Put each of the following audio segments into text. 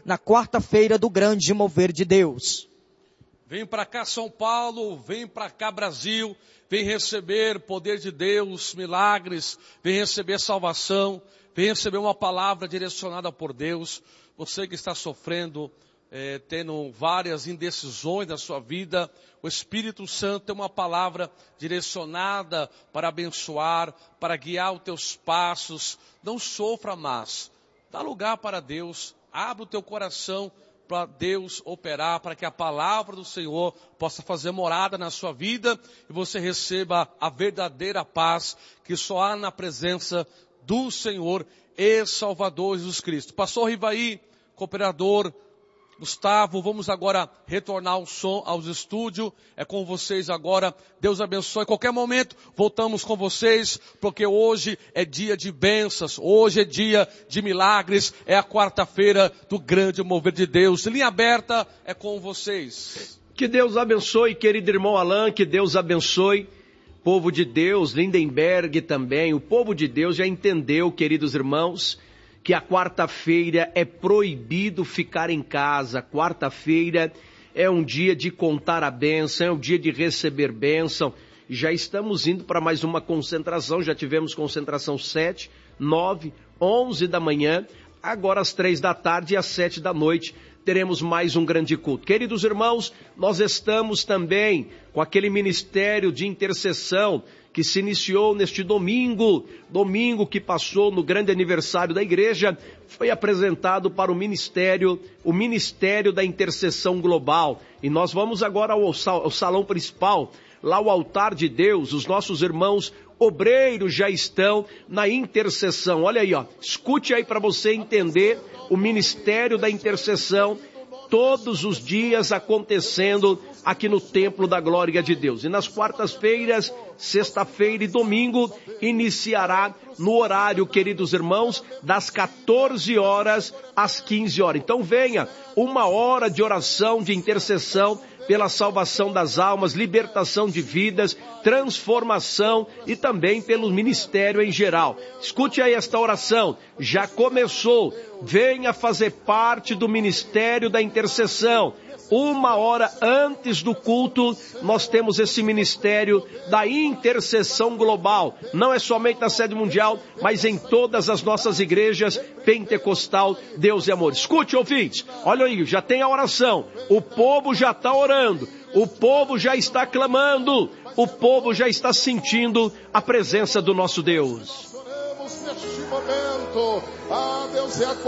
na quarta-feira do grande mover de Deus. Vem para cá São Paulo, vem para cá Brasil, vem receber poder de Deus, milagres, vem receber salvação, vem receber uma palavra direcionada por Deus. Você que está sofrendo, tendo várias indecisões na sua vida, o Espírito Santo tem uma palavra direcionada para abençoar, para guiar os teus passos. Não sofra mais, dá lugar para Deus, abre o teu coração para Deus operar, para que a palavra do Senhor possa fazer morada na sua vida e você receba a verdadeira paz que só há na presença do Senhor e Salvador Jesus Cristo. Pastor Rivaí, cooperador, Gustavo, vamos agora retornar ao som, aos estúdios. É com vocês agora. Deus abençoe. Qualquer momento voltamos com vocês, porque hoje é dia de bênçãos, hoje é dia de milagres, é a quarta-feira do grande mover de Deus. Linha aberta é com vocês. Que Deus abençoe, querido irmão Alain, que Deus abençoe. Povo de Deus, Lindenberg também, o povo de Deus já entendeu, queridos irmãos, que a quarta-feira é proibido ficar em casa. Quarta-feira é um dia de contar a bênção, é um dia de receber bênção. Já estamos indo para mais uma concentração, já tivemos concentração 7, 9, 11 da manhã, agora às 3 da tarde e às 7 da noite teremos mais um grande culto. Queridos irmãos, nós estamos também com aquele ministério de intercessão que se iniciou neste domingo que passou no grande aniversário da igreja, foi apresentado para o Ministério da Intercessão Global. E nós vamos agora ao salão principal, lá o altar de Deus, os nossos irmãos obreiros já estão na intercessão. Olha aí, ó, escute aí para você entender o Ministério da Intercessão, todos os dias acontecendo aqui no Templo da Glória de Deus. E nas quartas-feiras, sexta-feira e domingo, iniciará no horário, queridos irmãos, das 14 horas às 15 horas. Então venha, 1 hora de oração, de intercessão, pela salvação das almas, libertação de vidas, transformação e também pelo ministério em geral. Escute aí esta oração, já começou, venha fazer parte do ministério da intercessão. 1 hora antes do culto, nós temos esse ministério da intercessão global. Não é somente na sede mundial, mas em todas as nossas igrejas pentecostal, Deus e amor. Escute, ouvintes, olha aí, já tem a oração. O povo já está orando, o povo já está clamando, o povo já está sentindo a presença do nosso Deus. Neste momento, Deus, é a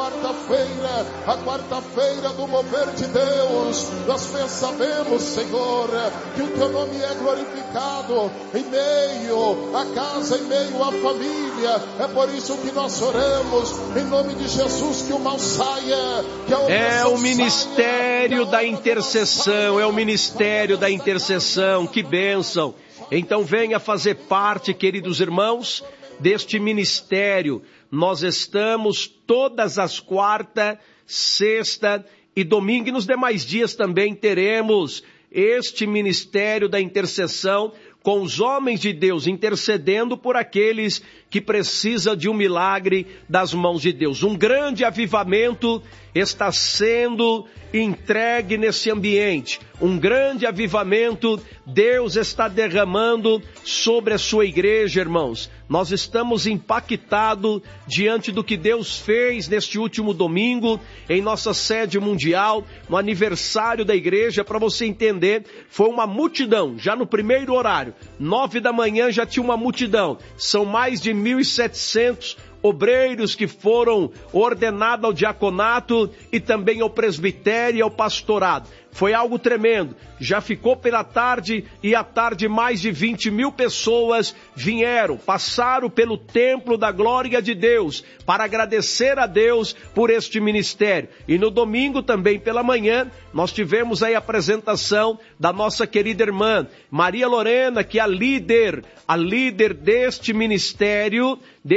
quarta-feira do mover de Deus. Nós sabemos, Senhor, que o teu nome é glorificado em meio à casa, em meio à família. É por isso que nós oramos em nome de Jesus, que o mal saia, que a é o ministério da intercessão, é o ministério da intercessão. Que bênção! Então venha fazer parte, queridos irmãos, deste ministério. Nós estamos todas as quarta, sexta e domingo, e nos demais dias também teremos este ministério da intercessão com os homens de Deus intercedendo por aqueles que precisam de um milagre das mãos de Deus. Um grande avivamento está sendo entregue nesse ambiente. Um grande avivamento Deus está derramando sobre a sua igreja, irmãos. Nós estamos impactados diante do que Deus fez neste último domingo em nossa sede mundial, no aniversário da igreja. Para você entender, foi uma multidão, já no primeiro horário, 9 da manhã já tinha uma multidão. São mais de 1.700 obreiros que foram ordenados ao diaconato e também ao presbitério e ao pastorado. Foi algo tremendo. Já ficou pela tarde e à tarde mais de 20.000 pessoas vieram, passaram pelo templo da glória de Deus para agradecer a Deus por este ministério. E no domingo também pela manhã nós tivemos aí a apresentação da nossa querida irmã Maria Lorena, que é a líder deste ministério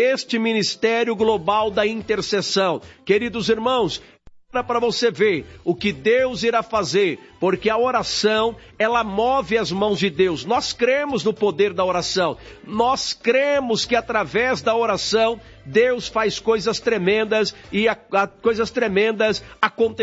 global da intercessão. Queridos irmãos, para você ver o que Deus irá fazer, porque a oração, ela move as mãos de Deus. Nós cremos no poder da oração, nós cremos que através da oração, Deus faz coisas tremendas e coisas tremendas acontecem.